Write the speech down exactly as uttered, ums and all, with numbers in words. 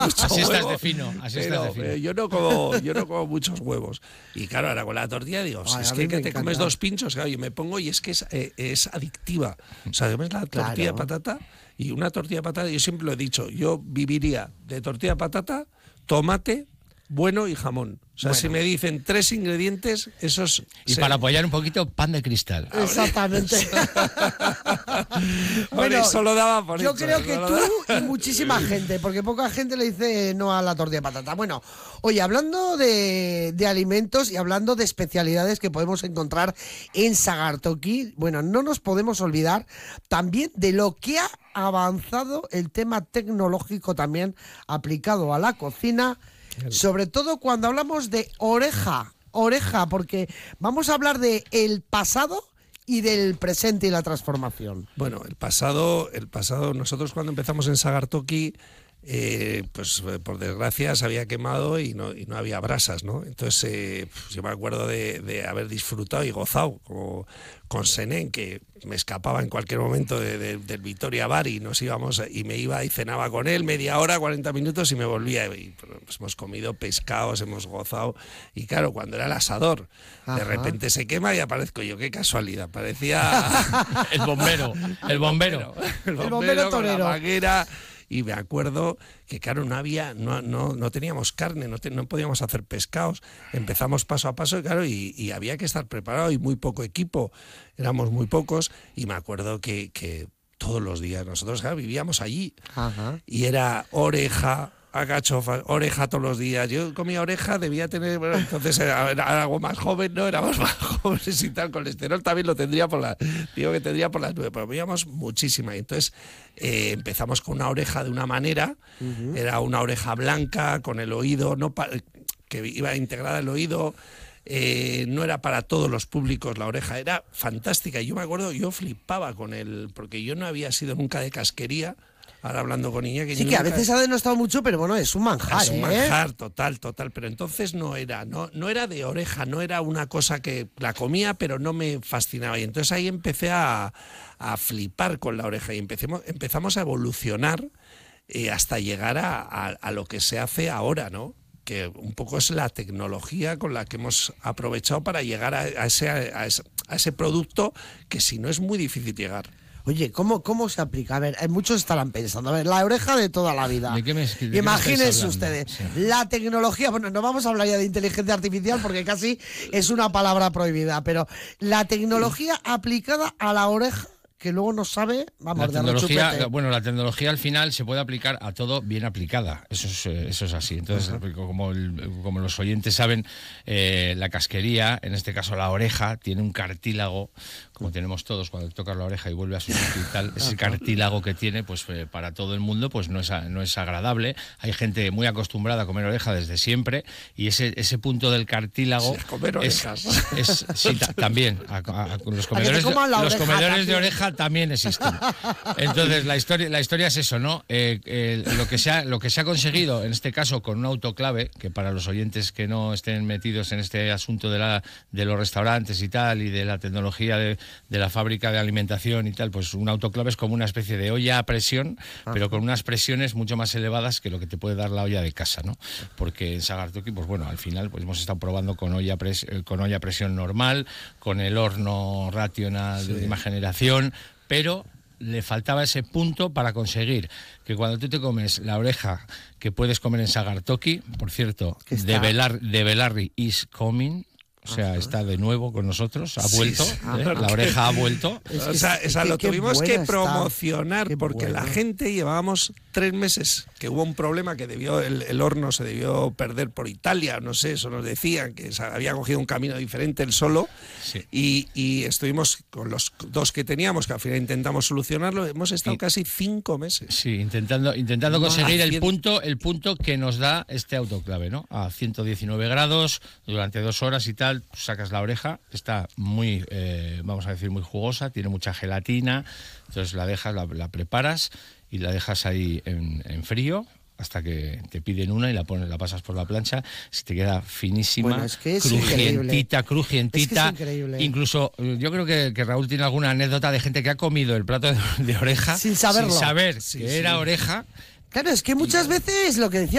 mucho Así estás huevo, de fino, así pero, estás de fino. pero yo no como, yo no como muchos huevos. Y claro, ahora con la tortilla digo, Ay, es a que, mí que me te encanta. comes dos pinchos, claro, yo me pongo y es que es, eh, es adictiva. O sea, comes la tortilla Claro. de patata y una tortilla de patata, yo siempre lo he dicho, yo viviría de tortilla de patata, tomate, bueno y jamón. O sea, Bueno. si me dicen tres ingredientes, esos... Y se- para apoyar un poquito, pan de cristal. Exactamente. Hombre, eso lo daba por yo hecho, creo eso que lo tú daba. y muchísima gente, porque poca gente le dice no a la tortilla de patata. Bueno, oye, hablando de, de alimentos y hablando de especialidades que podemos encontrar en Sagartoki, bueno, no nos podemos olvidar también de lo que ha avanzado el tema tecnológico también aplicado a la cocina, sobre todo cuando hablamos de oreja, oreja, porque vamos a hablar de el pasado y del presente y la transformación. Bueno, el pasado, el pasado, nosotros cuando empezamos en Sagartoki, eh, pues eh, por desgracia se había quemado y no, y no había brasas, ¿no? Entonces eh, pues, yo me acuerdo de, de haber disfrutado y gozado como con Senén, que me escapaba en cualquier momento de, de, del Vitoria Bar y nos íbamos y me iba y cenaba con él media hora, cuarenta minutos y me volvía. Y pues, hemos comido pescados, hemos gozado. Y claro, cuando era el asador, Ajá. de repente se quema y aparezco yo. Qué casualidad, parecía... El bombero, el bombero. El bombero, bombero con la torero. manguera. Y me acuerdo que, claro, no había, no, no, no teníamos carne, no, te- no podíamos hacer pescados. Empezamos paso a paso, claro, y, y había que estar preparado y muy poco equipo. Éramos muy pocos. Y me acuerdo que, que todos los días nosotros, claro, vivíamos allí. Ajá. Y era oreja, agachofas, oreja todos los días. Yo comía oreja, debía tener, bueno, entonces era, era algo más joven, ¿no? Éramos más jóvenes y tal. Colesterol también lo tendría por las, digo que tendría por las nueve, pero comíamos muchísima. Y entonces eh, empezamos con una oreja de una manera, uh-huh. Era una oreja blanca, con el oído, no pa- que iba integrada el oído. Eh, no era para todos los públicos la oreja, era fantástica. Y yo me acuerdo, yo flipaba con él, porque yo no había sido nunca de casquería. Ahora hablando con Iñaki. Sí, que a veces ha denostado mucho, pero bueno, es un manjar, Es un ¿eh? manjar, total, total. Pero entonces no era, no, no era de oreja, no era una cosa que la comía, pero no me fascinaba. Y entonces ahí empecé a, a flipar con la oreja y empecemos, empezamos a evolucionar eh, hasta llegar a, a, a lo que se hace ahora, ¿no? Que un poco es la tecnología con la que hemos aprovechado para llegar a, a, ese, a, ese, a ese producto que si no es muy difícil llegar. Oye, ¿cómo, ¿cómo se aplica? A ver, eh, muchos estarán pensando, a ver, la oreja de toda la vida. ¿De qué me, de qué me Imagínense estáis ustedes, hablando? Sí. la tecnología, bueno, no vamos a hablar ya de inteligencia artificial porque casi es una palabra prohibida, pero la tecnología aplicada a la oreja, que luego no sabe, vamos, La de tecnología, rechupete. bueno, la tecnología al final se puede aplicar a todo bien aplicada, eso es, eh, eso es así. Entonces, uh-huh. como, el, como los oyentes saben, eh, la casquería, en este caso la oreja, tiene un cartílago, como tenemos todos cuando tocas la oreja y vuelve a su sitio y tal, ese cartílago que tiene, pues eh, para todo el mundo, pues no es, no es agradable. Hay gente muy acostumbrada a comer oreja desde siempre y ese, ese punto del cartílago sí, comer es, orejas. es, sí, ta, también, a, a, a, los comedores, de, los comedores también. de oreja también existen. Entonces la historia, la historia es eso, ¿no? Eh, eh, lo que se ha, lo que se ha conseguido en este caso con un autoclave, que para los oyentes que no estén metidos en este asunto de la de los restaurantes y tal y de la tecnología de, de la fábrica de alimentación y tal, pues un autoclave es como una especie de olla a presión, Ajá. pero con unas presiones mucho más elevadas que lo que te puede dar la olla de casa, ¿no? Porque en Sagartoki, pues bueno, al final pues hemos estado probando con olla pres, con olla a presión normal, con el horno Rational sí. de última generación, pero le faltaba ese punto para conseguir que cuando tú te comes la oreja que puedes comer en Sagartoki, por cierto, de, Velar, de Belarri is coming, o sea, está de nuevo con nosotros, ha vuelto, sí, sí. ¿eh? La oreja ha vuelto. Es que, o sea, es, o sea lo tuvimos que promocionar está. Porque bueno. La gente llevábamos tres meses, que hubo un problema que debió el, el horno se debió perder por Italia, no sé, eso nos decían, que había cogido un camino diferente él solo, sí. y, y estuvimos con los dos que teníamos, que al final intentamos solucionarlo, hemos estado y, casi cinco meses. Sí, intentando, intentando no, conseguir el punto, el punto que nos da este autoclave, ¿no? A ciento diecinueve grados, durante dos horas y tal, sacas la oreja, está muy, eh, vamos a decir, muy jugosa, tiene mucha gelatina, entonces la dejas, la, la preparas y la dejas ahí en, en frío hasta que te piden una y la pones, la pasas por la plancha, si te queda finísima, bueno, es que es crujientita, increíble. crujientita. Es que es increíble. Incluso yo creo que, que Raúl tiene alguna anécdota de gente que ha comido el plato de, de oreja sin saberlo, sin saber sí, que sí. era oreja. Claro, es que muchas veces lo que decía